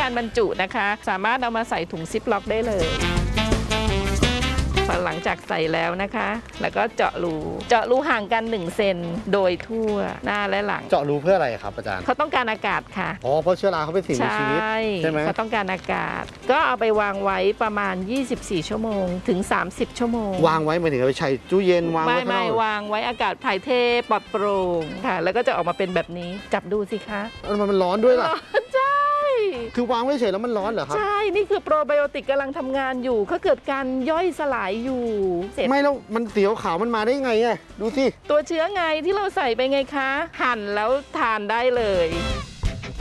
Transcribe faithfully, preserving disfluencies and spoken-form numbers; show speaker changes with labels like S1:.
S1: การบรรจุนะคะสามารถเอามาใส่ถุงซิปล็อกได้เลยหลังจากใส่แล้วนะคะแล้วก็เจาะรูเจาะรูห่างกันหนึ่งเซนโดยทั่วหน้าและหลัง
S2: เจาะรูเพื่ออะไรครับอาจารย์
S1: เขาต้องการอากาศค่ะ
S2: อ๋อเพราะเชื้อราเขาเป็นสิ่งมีชีวิตใช่ไหม
S1: เขาต้องการอากาศก็เอาไปวางไว้ประมาณยี่สิบสี่ชั่วโมงถึงสามสิบชั่วโมง
S2: วางไว้หมายถึงเอาไปใช้ตู้เย็นวางไว้
S1: ไม่ไม่วางไว้อากาศถ่ายเทปลอดโปร่งค่ะแล้วก็จะออกมาเป็นแบบนี้จับดูสิคะ
S2: มันมันร้อนด้วยล่ะ
S1: ใช่
S2: คือวางไว้เฉยแล้วมันร้อนเหรอครับ
S1: ใช่นี่คือโปรไบโอติกกำลังทำงานอยู่เขาเกิดการย่อยสลายอยู่
S2: ไม่แล้วมันสีขาวมันมาได้ไงอ่ะดูสิ
S1: ตัวเชื้อไงที่เราใส่ไปไงคะหั่นแล้วทานได้เลย